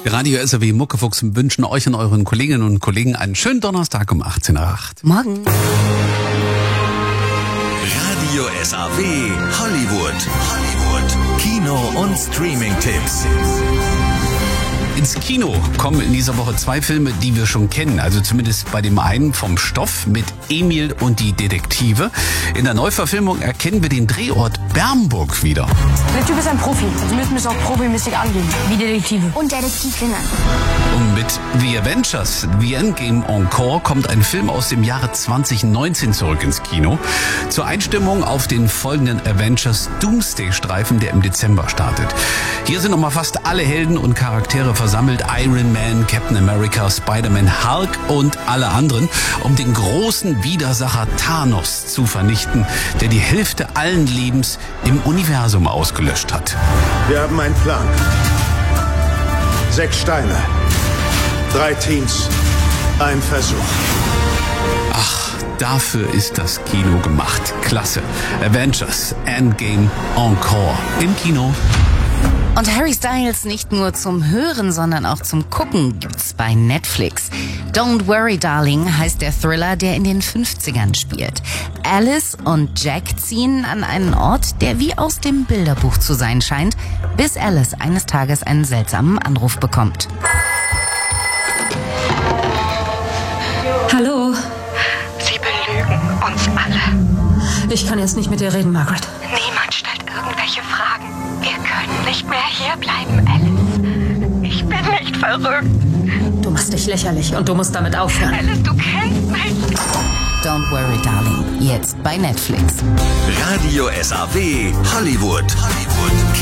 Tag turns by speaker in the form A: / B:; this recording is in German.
A: Radio SAW Muckefuchs wünschen euch und euren Kolleginnen und Kollegen einen schönen Donnerstag um 18:08 Uhr.
B: Morgen.
C: Radio SAW Hollywood. Kino- und Streaming-Tipps.
A: Ins Kino kommen in dieser Woche 2 Filme, die wir schon kennen. Also zumindest bei dem einen vom Stoff mit Emil und die Detektive. In der Neuverfilmung erkennen wir den Drehort Bernburg wieder.
D: Der Typ ist ein Profi, also müssen wir es auch profimäßig angehen, wie Detektive.
E: Und Detektivinnen.
A: Und mit The Avengers, The Endgame Encore, kommt ein Film aus dem Jahre 2019 zurück ins Kino. Zur Einstimmung auf den folgenden Avengers Doomsday-Streifen, der im Dezember startet. Hier sind nochmal fast alle Helden und Charaktere versammelt. Iron Man, Captain America, Spider-Man, Hulk und alle anderen, um den großen Widersacher Thanos zu vernichten, der die Hälfte allen Lebens im Universum ausgelöscht hat.
F: Wir haben einen Plan. 6 Steine, 3 Teams, ein Versuch.
A: Ach, dafür ist das Kino gemacht. Klasse. Avengers Endgame Encore im Kino.
B: Und Harry Styles nicht nur zum Hören, sondern auch zum Gucken gibt's bei Netflix. Don't Worry Darling heißt der Thriller, der in den 50ern spielt. Alice und Jack ziehen an einen Ort, der wie aus dem Bilderbuch zu sein scheint, bis Alice eines Tages einen seltsamen Anruf bekommt.
D: Hallo,
G: Sie belügen uns alle.
D: ich kann jetzt nicht mit dir reden, Margaret.
G: Niemand stellt irgendwelche Fragen. Wir können nicht mehr hier bleiben, Alice. Ich bin nicht verrückt.
D: Du machst dich lächerlich und du musst damit aufhören.
G: Alice, du kennst mich.
B: Don't Worry Darling, jetzt bei Netflix.
C: Radio SAW Hollywood.